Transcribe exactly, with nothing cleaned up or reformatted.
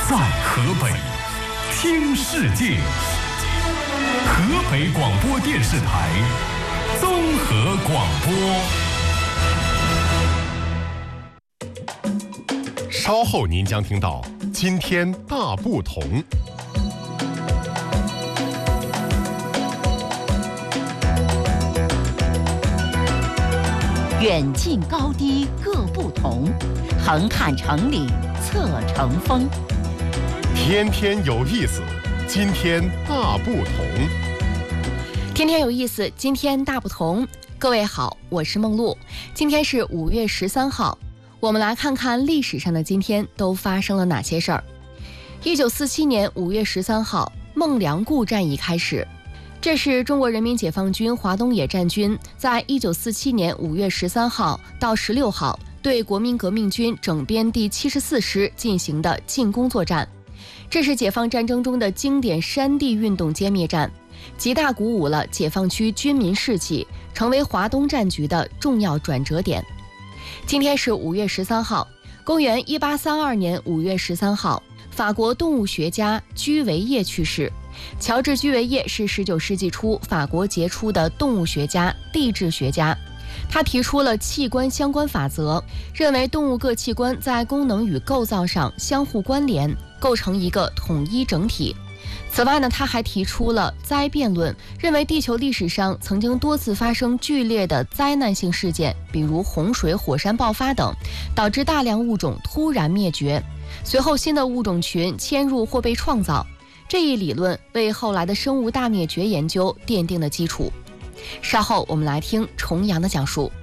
在河北听世界，河北广播电视台综合广播。稍后您将听到今天大不同。 远近高低各不同，横看成岭侧成峰。 天天有意思，今天大不同。 天天有意思，今天大不同。各位好，我是梦露。今天是五月十三号，我们来看看历史上的今天都发生了哪些事儿。一九四七年五月十三号，孟良崮战役开始。这是中国人民解放军华东野战军在一九四七年五月十三号到十六号对国民革命军整编第七十四师进行的进攻作战。这是解放战争中的经典山地运动歼灭战，极大鼓舞了解放区军民士气，成为华东战局的重要转折点。今天是五月十三号，公元一八三二年五月十三号，法国动物学家居维叶去世。乔治·居维叶是十九世纪初法国杰出的动物学家、地质学家。他提出了器官相关法则，认为动物各器官在功能与构造上相互关联，构成一个统一整体。此外呢，他还提出了灾变论，认为地球历史上曾经多次发生剧烈的灾难性事件，比如洪水、火山爆发等，导致大量物种突然灭绝，随后新的物种群迁入或被创造。这一理论为后来的生物大灭绝研究奠定了基础。稍后我们来听重阳的讲述。